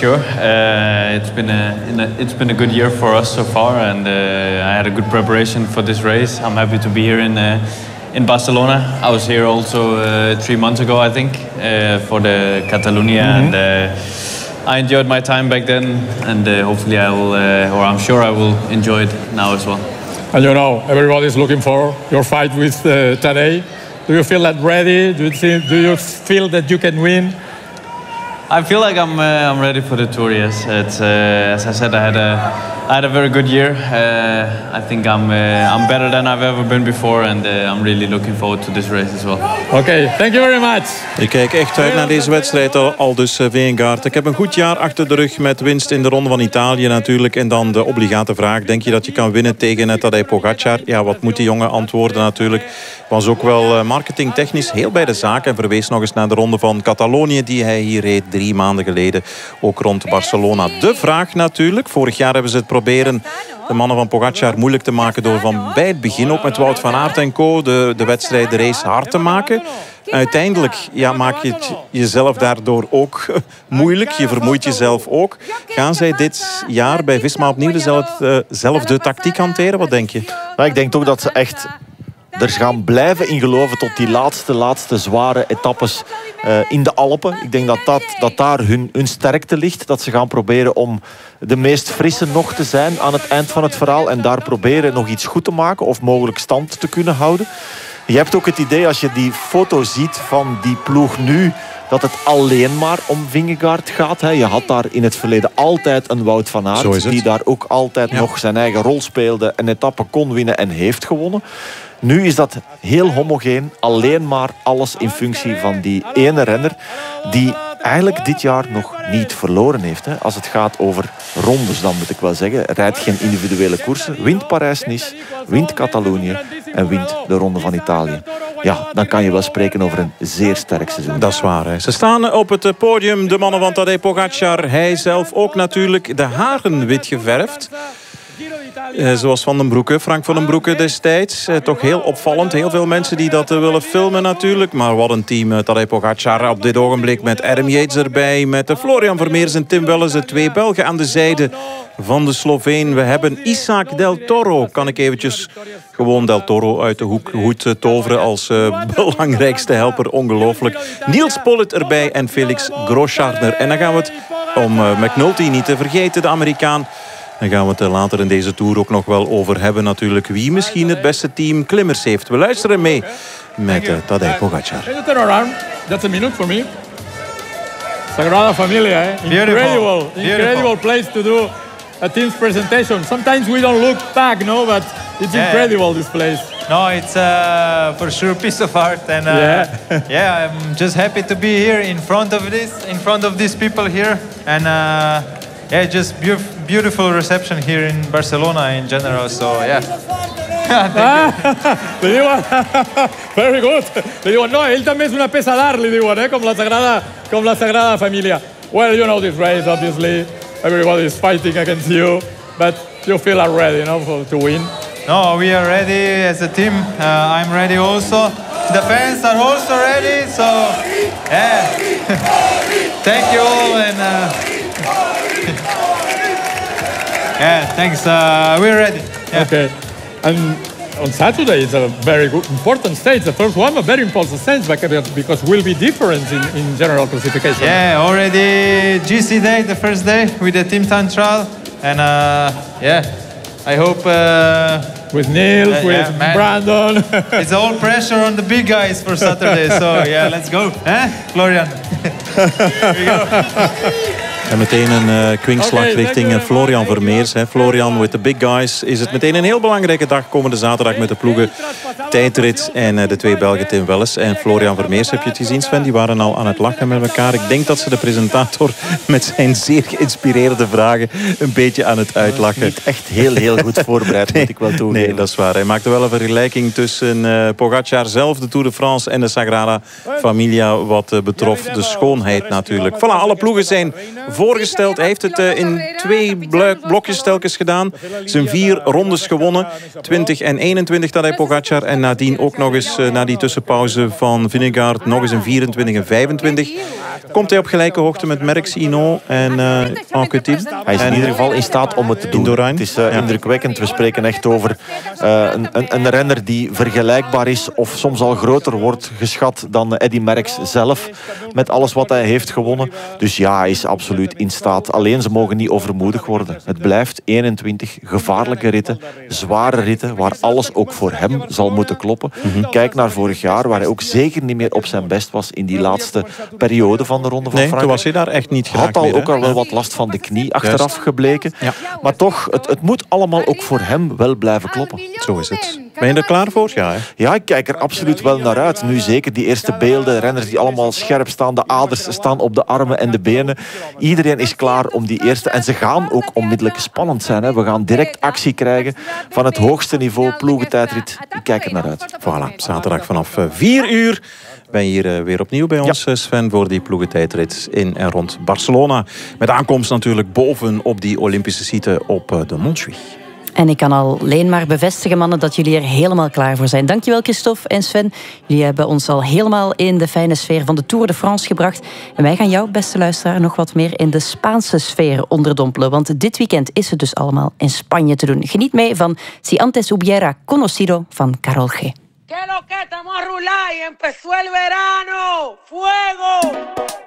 sure. It's been a good year for us so far, and I had a good preparation for this race. I'm happy to be here in Barcelona. I was here also 3 months ago, I think, for the Catalonia, and I enjoyed my time back then, and hopefully I will, or I'm sure I will enjoy it now as well. And you know, everybody's looking for your fight with Tadej. Do you feel that ready? Do you feel that you can win? I feel like I'm ready for the Tour. Yes, it's as I said, I had a very good year. I think I'm better than I've ever been before, and I'm really looking forward to this race as well. Okay, thank you very much. Ik kijk echt uit naar deze wedstrijd, al dus Vingegaard. Ik heb een goed jaar achter de rug met winst in de Ronde van Italië natuurlijk. En dan de obligate vraag, denk je dat je kan winnen tegen Tadej Pogacar? Ja, wat moet die jongen antwoorden natuurlijk. Was ook wel marketingtechnisch heel bij de zaak. En verwees nog eens naar de Ronde van Catalonië die hij hier reed 3 maanden geleden. Ook rond Barcelona. De vraag natuurlijk, vorig jaar hebben ze het proberen de mannen van Pogacar moeilijk te maken door van bij het begin ook met Wout van Aert en co. de wedstrijd, de race hard te maken. Uiteindelijk maak je het jezelf daardoor ook moeilijk. Je vermoeit jezelf ook. Gaan zij dit jaar bij Visma opnieuw dezelfde tactiek hanteren? Wat denk je? Nou, ik denk toch dat ze echt er gaan blijven in geloven tot die laatste zware etappes in de Alpen. Ik denk dat daar hun sterkte ligt. Dat ze gaan proberen om de meest frisse nog te zijn aan het eind van het verhaal. En daar proberen nog iets goed te maken of mogelijk stand te kunnen houden. Je hebt ook het idee, als je die foto ziet van die ploeg nu, dat het alleen maar om Vingegaard gaat. Je had daar in het verleden altijd een Wout van Aert, die daar ook altijd nog zijn eigen rol speelde, een etappe kon winnen en heeft gewonnen. Nu is dat heel homogeen, alleen maar alles in functie van die ene renner die eigenlijk dit jaar nog niet verloren heeft. Als het gaat over rondes, dan moet ik wel zeggen. Rijdt geen individuele koersen, wint Parijs-Nice, wint Catalonië en wint de Ronde van Italië. Ja, dan kan je wel spreken over een zeer sterk seizoen. Dat is waar. Hè. Ze staan op het podium, de mannen van Tadej Pogacar. Hij zelf ook natuurlijk, de haren wit geverfd. Zoals Van den Broeke, Frank van den Broeke destijds. Toch heel opvallend. Heel veel mensen die dat willen filmen natuurlijk. Maar wat een team. Tadej Pogacar op dit ogenblik met Adam Yates erbij. Met Florian Vermeers en Tim Wellens. De 2 Belgen aan de zijde van de Sloveen. We hebben Isaac Del Toro. Kan ik eventjes gewoon Del Toro uit de hoed toveren als belangrijkste helper. Ongelooflijk. Niels Pollitt erbij en Felix Groschartner. En dan gaan we het om McNulty niet te vergeten, de Amerikaan. Dan gaan we het later in deze Tour ook nog wel over hebben natuurlijk. Wie misschien het beste team klimmers heeft. We luisteren mee met Tadej Pogacar. Can you turn around? That's a minute for me. Sagrada Familia, incredible place to do a team's presentation. Sometimes we don't look back, no, but it's incredible, this place. No, it's for sure a piece of art, and I'm just happy to be here in front of these people here, and just beautiful reception here in Barcelona in general. So Le diuen, very good. Le diuen, no, ell també és una peça d'art, li diuen, com la Sagrada Família. Well, you know this race, obviously. Everybody is fighting against you, but you feel are ready, to win. No, we are ready as a team. I'm ready also. The fans are also ready. So, thank you all, and thanks. We're ready. Yeah. Okay, and on Saturday it's a very good, important stage. The first one, a very important stage because will be different in general classification. Yeah, already GC day, the first day with the Team Time trial, and I hope with Niels, with Brandon. It's all pressure on the big guys for Saturday. So let's go, Florian. Here we go. En meteen een kwinkslag richting Florian Vermeers. Florian with the big guys. Is het meteen een heel belangrijke dag komende zaterdag met de ploegen tijdrit en de 2 Belgen Tim Wellens en Florian Vermeers. Heb je het gezien, Sven? Die waren al aan het lachen met elkaar. Ik denk dat ze de presentator met zijn zeer geïnspireerde vragen een beetje aan het uitlachen. Niet echt heel goed voorbereid, moet ik wel toegeven. Nee, dat is waar. Hij maakte wel een vergelijking tussen Pogačar zelf, de Tour de France en de Sagrada Familia wat betrof de schoonheid natuurlijk. Voilà, alle ploegen zijn voorgesteld. Hij heeft het in 2 blokjes telkens gedaan. Zijn 4 rondes gewonnen. 20 en 21 dat hij Pogačar. En nadien ook nog eens, na die tussenpauze van Vingegaard, nog eens een 24 en 25. Komt hij op gelijke hoogte met Merckx, Hinault en Anquetil. Hij is in ieder geval in staat om het te doen. Het is indrukwekkend. We spreken echt over een renner die vergelijkbaar is of soms al groter wordt geschat dan Eddy Merckx zelf. Met alles wat hij heeft gewonnen. Dus ja, hij is absoluut in staat. Alleen ze mogen niet overmoedig worden. Het blijft 21 gevaarlijke ritten. Zware ritten waar alles ook voor hem zal moeten kloppen. Kijk naar vorig jaar waar hij ook zeker niet meer op zijn best was in die laatste periode van de Ronde van Frankrijk. Toen was hij daar echt niet graag had al meer, ook al wel wat last van de knie achteraf gebleken. Ja. Maar toch, het moet allemaal ook voor hem wel blijven kloppen. Zo is het. Ben je er klaar voor? Ja, hè? Ja, ik kijk er absoluut wel naar uit. Nu zeker die eerste beelden, renners die allemaal scherp staan, de aders staan op de armen en de benen. Iedereen is klaar om die eerste. En ze gaan ook onmiddellijk spannend zijn. Hè. We gaan direct actie krijgen van het hoogste niveau, ploegentijdrit. Ik kijk er naar uit. Voilà, zaterdag vanaf 4 uur. Ben je hier weer opnieuw bij ons, Sven, voor die ploegentijdrit in en rond Barcelona. Met aankomst natuurlijk boven op die Olympische site op de Montjuïc. En ik kan alleen maar bevestigen, mannen, dat jullie er helemaal klaar voor zijn. Dankjewel, Christophe en Sven. Jullie hebben ons al helemaal in de fijne sfeer van de Tour de France gebracht. En wij gaan jou, beste luisteraar, nog wat meer in de Spaanse sfeer onderdompelen. Want dit weekend is het dus allemaal in Spanje te doen. Geniet mee van Si antes hubiera conocido van Karol G. Que lo que estamos a rular y empezó el verano. ¡Fuego!